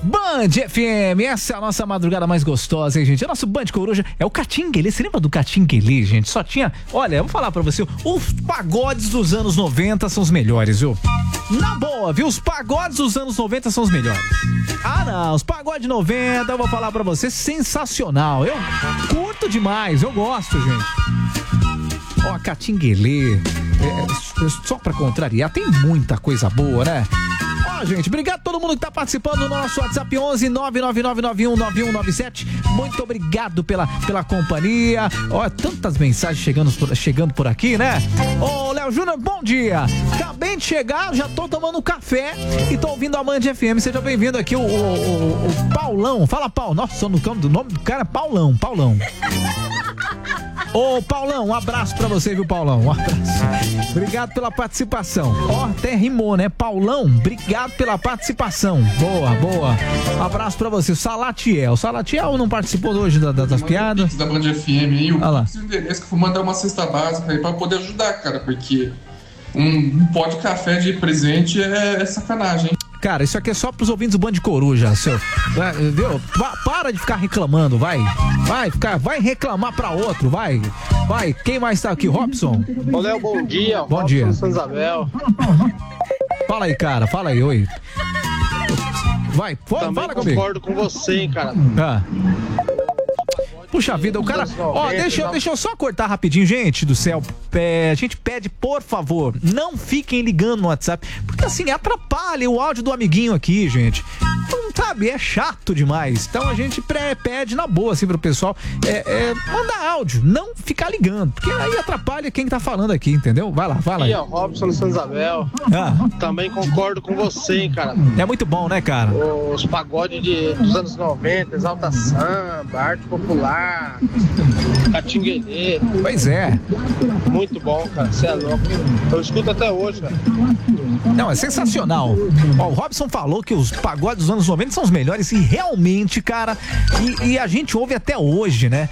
Band FM, essa é a nossa madrugada mais gostosa, hein, gente? O nosso Band Coruja é o Catinguelê. Você lembra do Catinguelê, gente? Só tinha... Olha, eu vou falar pra você, os pagodes dos anos 90 são os melhores, viu? Na boa, viu? Os pagodes dos anos 90 são os melhores. Ah, não, os pagodes 90, eu vou falar pra você, sensacional. Eu curto demais, eu gosto, gente. Ó, Catinguelê, só pra contrariar, tem muita coisa boa, né? Ó, gente, obrigado a todo mundo que tá participando do nosso WhatsApp 11 999919197. Muito obrigado pela companhia. Ó, tantas mensagens chegando por aqui, né? Ô, Léo Júnior, bom dia. Acabei de chegar, já tô tomando café e tô ouvindo a Band FM. Seja bem-vindo aqui, o Paulão. Fala, Paulo. Nossa, o nome do cara é Paulão. Ô, Paulão, um abraço pra você, viu, Paulão? Um abraço. Obrigado pela participação. Ó, até rimou, né? Paulão, obrigado pela participação. Boa. Um abraço pra você. O Salatiel não participou hoje das piadas? Da Band FM aí, o endereço que eu vou mandar uma cesta básica aí pra poder ajudar, cara, porque um pó de café de presente é sacanagem, hein? Cara, isso aqui é só pros ouvintes do Band Coruja, seu. Viu? Para de ficar reclamando, vai reclamar pra outro, vai. Quem mais tá aqui? Robson? Ô, Léo, bom dia. Bom dia. São Isabel. Fala aí, cara, oi. Vai, fala comigo. Concordo com você, hein, cara. Puxa vida, o cara... Ó, deixa eu só cortar rapidinho, gente do céu. A gente pede, por favor, não fiquem ligando no WhatsApp, porque assim, atrapalha o áudio do amiguinho aqui, gente. Não sabe, é chato demais. Então a gente pede na boa, assim, pro pessoal mandar áudio, não ficar ligando, porque aí atrapalha quem tá falando aqui, entendeu? Vai lá. E ó, Robson São Isabel. Também concordo com você, hein, cara. É muito bom, né, cara? Os pagodes dos anos 90, Exalta Samba, Arte Popular, Catinguelê. Pois é. Muito bom, cara. Você é louco. Eu escuto até hoje, cara. Não, é sensacional. Ó, o Robson falou que os pagodes dos anos 90 são os melhores e realmente, cara, e a gente ouve até hoje, né?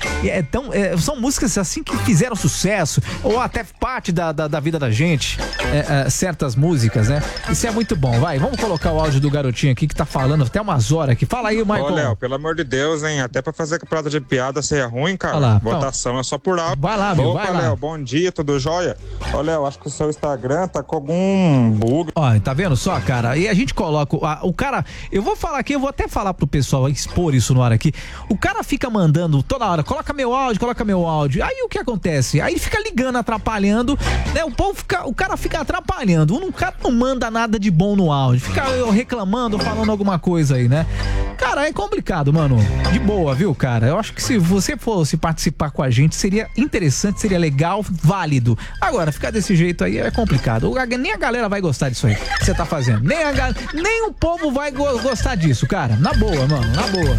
São músicas assim que fizeram sucesso ou até parte da vida da gente, certas músicas, né? Isso é muito bom. Vamos colocar o áudio do garotinho aqui que tá falando até umas horas aqui. Fala aí, Michael. Ô, Léo, pelo amor de Deus, hein? Até pra fazer prata de piada ser ruim, cara. Lá, votação é só por áudio. Vai lá, meu. Opa, Léo, bom dia, tudo jóia? Ô, Léo, acho que o seu Instagram tá com algum bug. Ó, tá vendo só, cara? E a gente coloca o cara, eu vou falar aqui, eu vou até falar pro pessoal expor isso no ar aqui. O cara fica mandando toda hora, coloca meu áudio. Aí o que acontece? Aí fica ligando, atrapalhando, né? O cara fica atrapalhando. O cara não manda nada de bom no áudio. Fica reclamando, falando alguma coisa aí, né? Cara, é complicado, mano. De boa, viu, cara? Eu acho que se você fosse participar com a gente, seria interessante, seria legal, válido. Agora, ficar desse jeito aí é complicado. Nem a galera vai gostar disso aí que você tá fazendo. Nem o povo vai gostar disso, cara. Na boa, mano, na boa.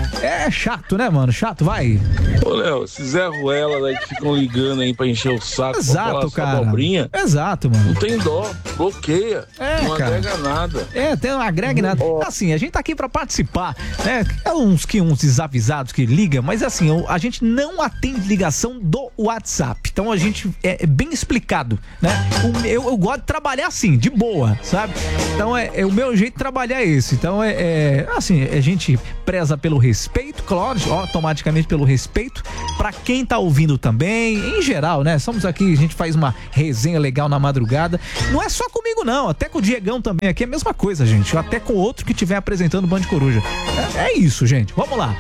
É chato, né, mano? Chato, vai. Ô, Léo, esses Zé Ruela aí que ficam ligando aí pra encher o saco. Exato, cara. Abobrinha, exato, mano. não tem dó, bloqueia. Não cara. agrega nada. Não agrega nada. Assim, a gente tá aqui pra participar, né? É uns desavisados que ligam, mas assim, a gente não atende ligação do WhatsApp. Então a gente é bem explicado, né? Eu gosto de trabalhar assim, de boa, sabe? Então o meu jeito de trabalhar é esse. Então assim, a gente preza pelo respeito, claro, automaticamente pelo respeito pra quem tá ouvindo também, em geral, né? Somos aqui, a gente faz uma resenha legal na madrugada. Não é só comigo não, até com o Diegão também aqui é a mesma coisa, gente. Até com outro que estiver apresentando o Band Coruja. É isso, gente. Vamos lá.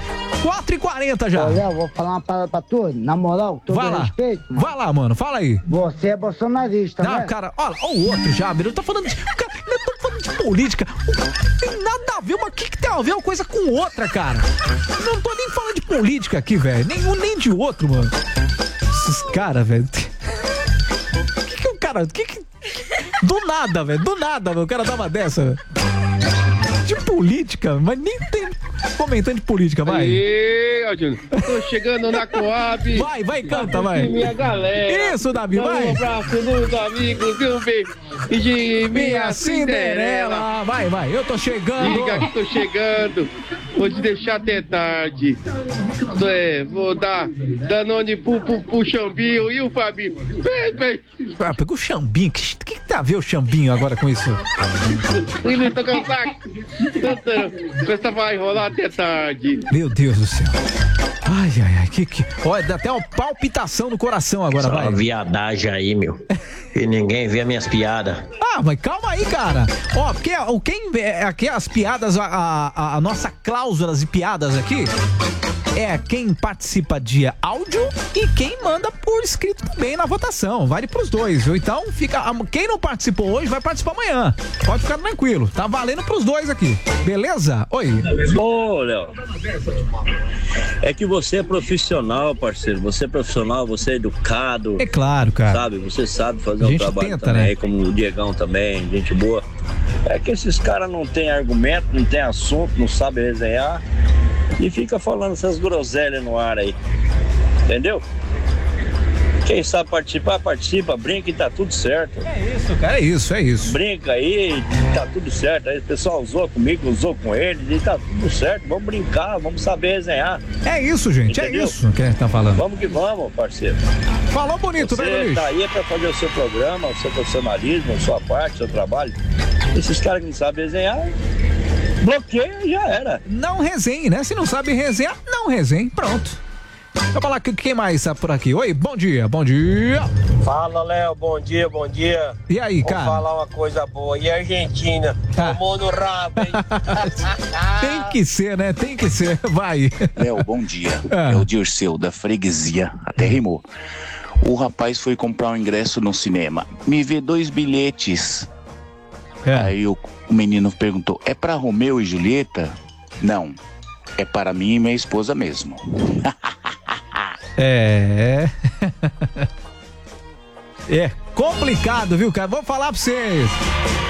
4h40 já. Léo, vou falar uma parada pra tu, na moral, todo respeito. Mano. Vai lá, mano, fala aí. Você é bolsonarista, né? Não, cara, olha o outro já, eu tô falando de... Cara, eu tô falando de política. Não tem nada a ver, mas o que tem a ver uma coisa com outra, cara? Não tô nem falando de política aqui, velho. Nenhum, nem de outro, mano. Esses caras, velho. O cara... Do nada, velho. O cara dava dessa, velho. De política, mas nem tem comentando de política, vai. Aê, Aldino, tô chegando na Coab. Vai, canta, vai. Minha galera. Isso, Davi, vai. Um abraço dos amigos e um beijo de minha Cinderela. Vai, eu tô chegando. Diga que tô chegando. Vou te deixar até tarde. Vou dar Danone pro Xambinho e o Fabinho. Vem. Pegou o Xambinho. O que tá a ver o Xambinho agora com isso? Ele tá cansado. Festa vai rolar até tarde. Meu Deus do céu. Ai, olha, dá até uma palpitação no coração agora, vai. Só uma viadagem aí, meu. E ninguém vê minhas piadas. Ah, mas calma aí, cara. Ó, porque aqui as piadas, a nossa cláusulas e piadas aqui é quem participa de áudio e quem manda por escrito também na votação. Vale pros dois, viu? Então, quem não participou hoje vai participar amanhã. Pode ficar tranquilo. Tá valendo pros dois aqui. Beleza? Oi. Ô, Léo. É que você é profissional, parceiro. Você é profissional, você é educado. É claro, cara. Sabe? Você sabe fazer um trabalho tenta, também, né? como o Diegão também, gente boa. É que esses caras não tem argumento, não tem assunto, não sabem resenhar e fica falando essas groselhas no ar aí. Entendeu? Quem sabe participar, participa, brinca e tá tudo certo. É isso, cara, é isso. Brinca aí, tá tudo certo. Aí o pessoal usou comigo, usou com eles e tá tudo certo. Vamos brincar, vamos saber resenhar. É isso, gente, entendeu? É isso que a gente tá falando. Vamos que vamos, parceiro. Falou bonito, velho. Você tá aí pra fazer o seu programa, o seu profissionalismo, a sua parte, o seu trabalho. Esses caras que não sabem resenhar, bloqueia e já era. Não resenhe, né? Se não sabe resenhar, não resenhe. Pronto. Vamos falar quem mais tá por aqui. Oi, bom dia. Fala, Léo, bom dia. E aí, cara? Vou falar uma coisa boa. E a Argentina? Tomou no rabo, hein? Tem que ser, né? Tem que ser. Vai. Léo, bom dia. É o Dirceu, da freguesia. Até rimou. O rapaz foi comprar um ingresso no cinema. Me vê 2 bilhetes. Aí o menino perguntou, é pra Romeu e Julieta? Não, é para mim e minha esposa mesmo. É complicado, viu, cara? Vou falar pra vocês.